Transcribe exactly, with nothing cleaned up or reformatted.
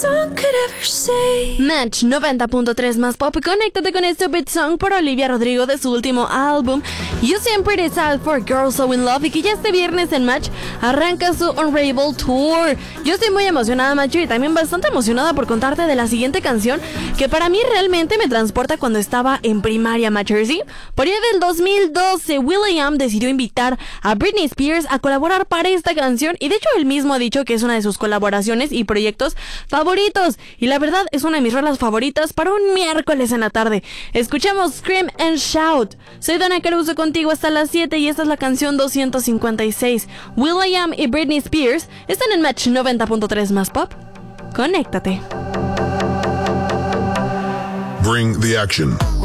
Match noventa punto tres más pop. Conéctate con Stupid Song por Olivia Rodrigo de su último álbum You Seem Pretty Sad for Girls So In Love, y que ya este viernes en Match arranca su Unravel Tour. Yo estoy muy emocionada, Macho, y también bastante emocionada por contarte de la siguiente canción que para mí realmente me transporta cuando estaba en primaria, Macho. ¿Sí? Por ahí del dos mil doce, will.i.am decidió invitar a Britney Spears a colaborar para esta canción, y de hecho él mismo ha dicho que es una de sus colaboraciones y proyectos favoritos, y la verdad es una de mis rolas favoritas para un miércoles en la tarde. Escuchamos Scream and Shout. Soy Dana Caruso contigo hasta las siete, y esta es la canción doscientos cincuenta y seis. will.i.am y Britney Spears están en Match noventa punto tres más pop. Conéctate. Bring the action.